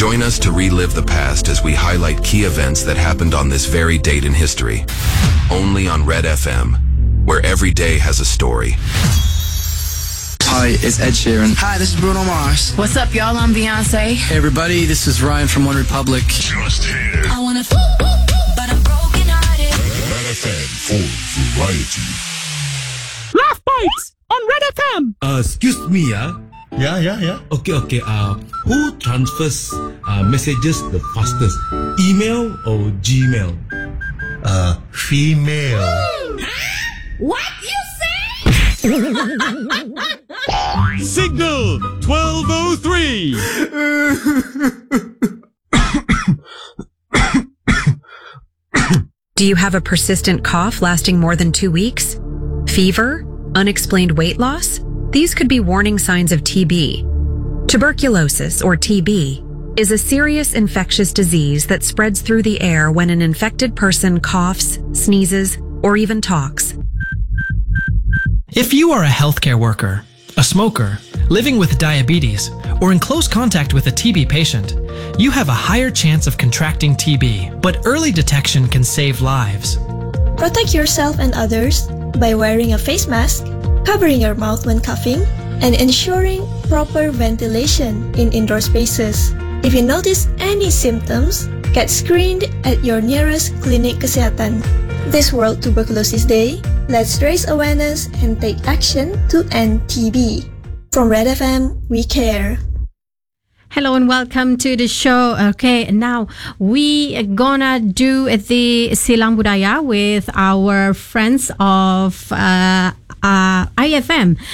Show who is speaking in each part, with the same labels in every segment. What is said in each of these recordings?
Speaker 1: Join us to relive the past as we highlight key events that happened on this very date in history. Only on Red FM, where every day has a story.
Speaker 2: Hi, it's Ed Sheeran.
Speaker 3: Hi, this is Bruno Mars.
Speaker 4: What's up, y'all? I'm Beyonce.
Speaker 2: Hey, everybody, this is Ryan from One Republic.
Speaker 5: Just here.
Speaker 6: I wanna but I'm broken hearted.
Speaker 5: Red FM for variety.
Speaker 7: Laugh Bites on Red FM.
Speaker 8: Excuse me,
Speaker 5: Yeah.
Speaker 8: Okay. Who transfers messages the fastest? Email or Gmail?
Speaker 5: Female.
Speaker 6: What you say?
Speaker 7: Signal 1203.
Speaker 9: Do you have a persistent cough lasting more than 2 weeks? Fever? Unexplained weight loss? These could be warning signs of TB. Tuberculosis, or TB, is a serious infectious disease that spreads through the air when an infected person coughs, sneezes, or even talks.
Speaker 10: If you are a healthcare worker, a smoker, living with diabetes, or in close contact with a TB patient, you have a higher chance of contracting TB, but early detection can save lives.
Speaker 11: Protect yourself and others by wearing a face mask, covering your mouth when coughing, and ensuring proper ventilation in indoor spaces. If you notice any symptoms, get screened at your nearest clinic kesehatan. This World Tuberculosis Day, let's raise awareness and take action to end TB. From Red FM, we care.
Speaker 12: Hello and welcome to the show. Okay, now we are gonna do the Silang Budaya with our friends of IFM.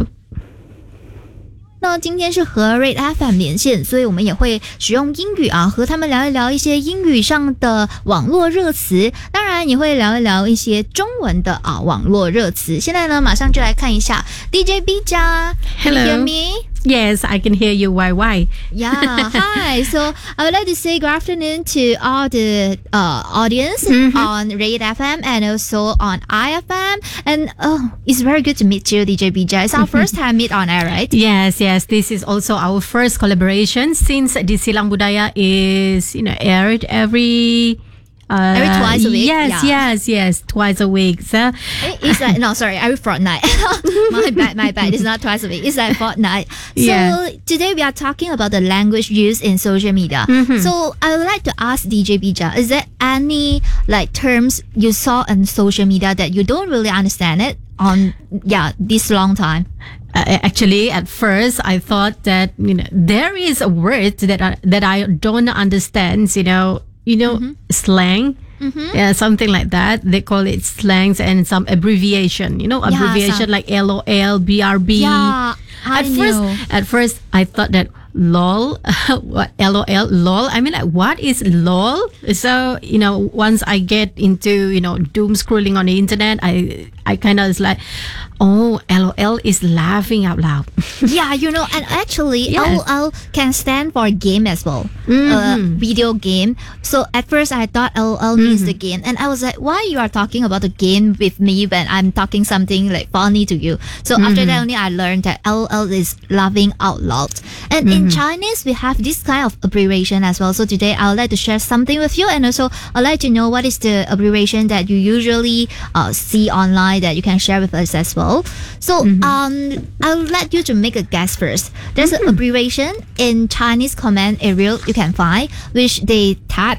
Speaker 13: 那今天是和 Red FM 连线，所以我们也会使用英语和他们聊一聊一些英语上的网络热词，当然也会聊一聊一些中文的网络热词。现在呢，马上就来看一下 DJ Bija. Can you hear me?
Speaker 12: Yes, I can hear you. Why?
Speaker 13: Yeah, hi. So I would like to say good afternoon to all the audience on Red FM and also on IFM. And it's very good to meet you, DJ Bija. It's our first time meet on air, right?
Speaker 12: Yes. This is also our first collaboration since the Silang Budaya is, aired every
Speaker 13: twice a week.
Speaker 12: Yes, twice a week. So
Speaker 13: it's like every fortnight. my bad. It's not twice a week. It's like fortnight. So today we are talking about the language used in social media. So I would like to ask DJ Bija, is there any terms you saw on social media that you don't really understand it on this long time?
Speaker 12: Actually, at first, I thought that there is a word that I don't understand. Slang, something like that. They call it slangs and some abbreviation. Abbreviation like LOL, BRB.
Speaker 13: Yeah,
Speaker 12: At first, I thought that lol, what LOL, lol. I mean, what is lol? So once I get into doom scrolling on the internet, I kind of is like, oh, LOL is laughing out loud.
Speaker 13: Yeah, and actually, LOL can stand for game as well. Video game. So at first I thought LOL means the game, and I was like, why you are talking about the game with me when I'm talking something funny to you? So after that only I learned that LOL is laughing out loud. And in Chinese we have this kind of abbreviation as well. So today I would like to share something with you, and also I'd like to know what is the abbreviation that you usually see online that you can share with us as well. So I would like you to make a guess first. There's an abbreviation in Chinese comment area you can find, which they type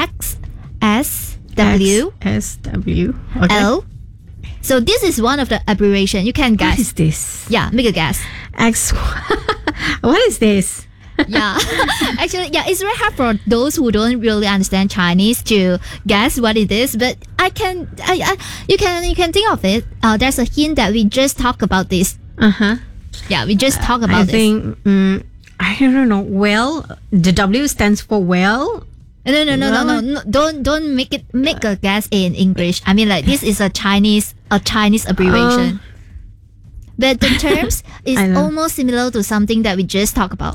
Speaker 13: XSW.
Speaker 12: Okay.
Speaker 13: L. So this is one of the abbreviation. You can guess.
Speaker 12: What is this?
Speaker 13: Yeah, make a guess.
Speaker 12: X. What is this?
Speaker 13: Yeah, actually, it's very hard for those who don't really understand Chinese to guess what it is. But you can think of it. There's a hint that we just talked about this. Yeah, we just talked about this.
Speaker 12: I think I don't know. Well, the W stands for well.
Speaker 13: No. Don't make a guess in English. I mean, this is a Chinese abbreviation. But the terms is almost similar to something that we just talked about.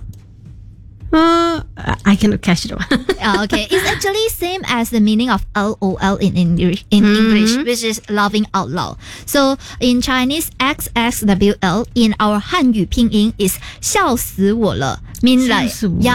Speaker 12: I cannot catch it.
Speaker 13: Okay, it's actually same as the meaning of LOL in English, which is laughing out loud. So in Chinese, XSWL in our Hanyu pinyin is 笑死我了, means